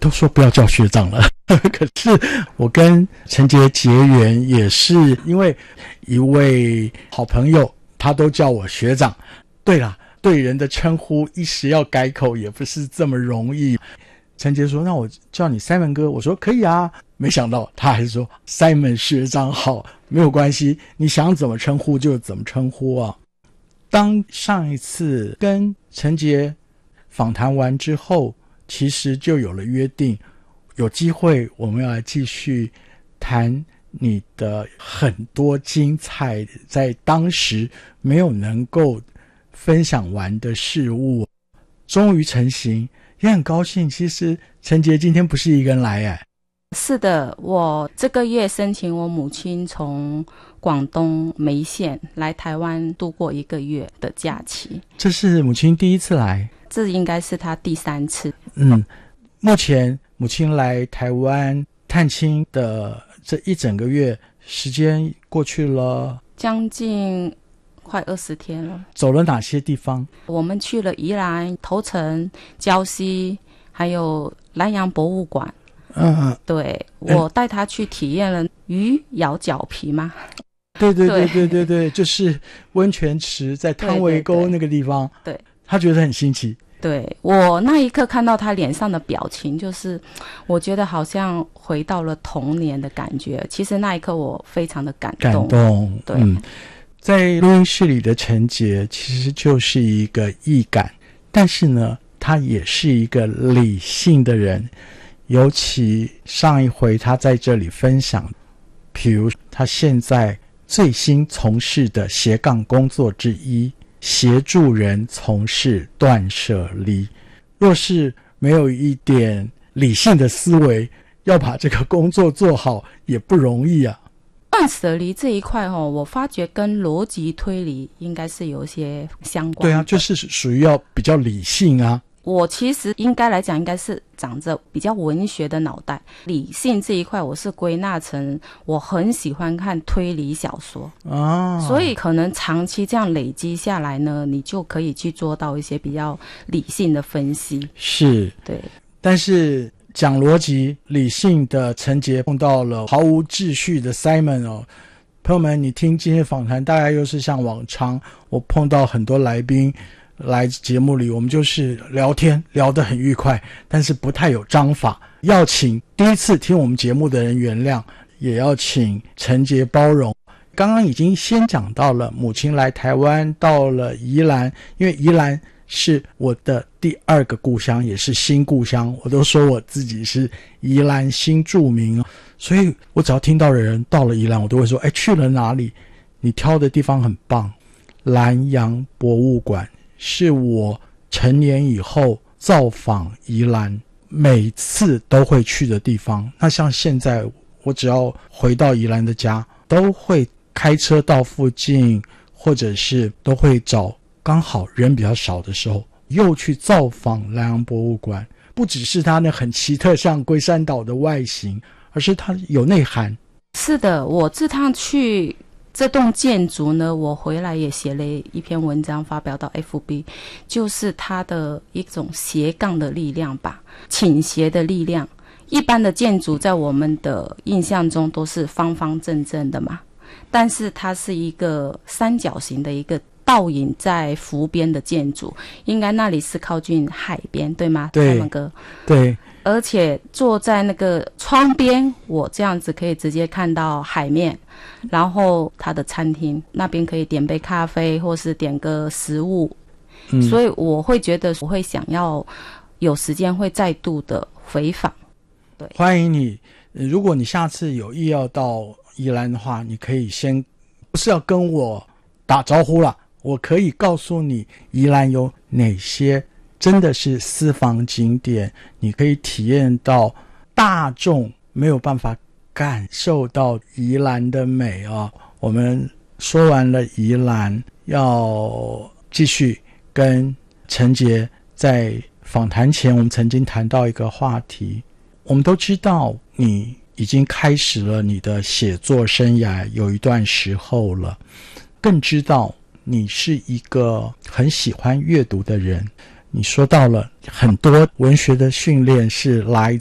都说不要叫学长了可是我跟陈杰结缘也是因为一位好朋友，他都叫我学长。对啦，对人的称呼一时要改口也不是这么容易。陈杰说那我叫你 Simon 哥，我说可以啊，没想到他还是说 Simon 学长好，没有关系，你想怎么称呼就怎么称呼啊。当上一次跟陈杰访谈完之后，其实就有了约定，有机会我们要来继续谈你的很多精彩在当时没有能够分享完的事物，终于成型，也很高兴。其实陈杰今天不是一个人来哎。 是的，我这个月申请我母亲从广东梅县来台湾度过1个月的假期。 这是母亲第一次来？ 这应该是她第3次。 目前母亲来台湾探亲的这一整个月时间过去了将近快20天了。 走了哪些地方？ 我们去了宜兰、头城、礁溪，还有南洋博物馆。对，我带他去体验了鱼咬脚皮吗？对，就是温泉池在汤围沟那个地方。对，他觉得很新奇。对，我那一刻看到他脸上的表情，就是我觉得好像回到了童年的感觉。其实那一刻我非常的感动。对，在录音室里的陈杰其实就是一个易感，但是呢他也是一个理性的人。尤其上一回他在这里分享，比如他现在最新从事的斜杠工作之一，协助人从事断舍离。若是没有一点理性的思维，要把这个工作做好也不容易啊。断舍离这一块我发觉跟逻辑推理应该是有一些相关的。对啊，就是属于要比较理性啊。我其实应该来讲应该是长着比较文学的脑袋，理性这一块我是归纳成我很喜欢看推理小说所以可能长期这样累积下来呢，你就可以去做到一些比较理性的分析。是，对。但是讲逻辑理性的陈杰碰到了毫无秩序的 Simon 朋友们，你听今天访谈大概又是像往常，我碰到很多来宾来节目里，我们就是聊天聊得很愉快，但是不太有章法。要请第一次听我们节目的人原谅，也要请陈杰包容。刚刚已经先讲到了母亲来台湾，到了宜兰，因为宜兰是我的第2个故乡，也是新故乡，我都说我自己是宜兰新住民，所以我只要听到的人到了宜兰，我都会说去了哪里？你挑的地方很棒，南洋博物馆是我成年以后造访宜兰每次都会去的地方。那像现在我只要回到宜兰的家，都会开车到附近，或者是都会找刚好人比较少的时候又去造访南洋博物馆。不只是它那很奇特像龟山岛的外形，而是它有内涵。是的，我这趟去这栋建筑呢，我回来也写了一篇文章发表到 FB， 就是它的一种斜杠的力量吧，倾斜的力量。一般的建筑在我们的印象中都是方方正正的嘛，但是它是一个三角形的一个倒影在湖边的建筑，应该那里是靠近海边，对吗？对，哥。对。而且坐在那个窗边，我这样子可以直接看到海面，然后他的餐厅那边可以点杯咖啡或是点个食物，所以我会觉得我会想要有时间会再度的回访。对，欢迎你。如果你下次有意要到宜兰的话，你可以先不是要跟我打招呼啦，我可以告诉你宜兰有哪些真的是私房景点，你可以体验到大众没有办法感受到宜兰的美我们说完了宜兰，要继续跟陈杰在访谈前，我们曾经谈到一个话题。我们都知道你已经开始了你的写作生涯有一段时候了，更知道你是一个很喜欢阅读的人。你说到了很多文学的训练是来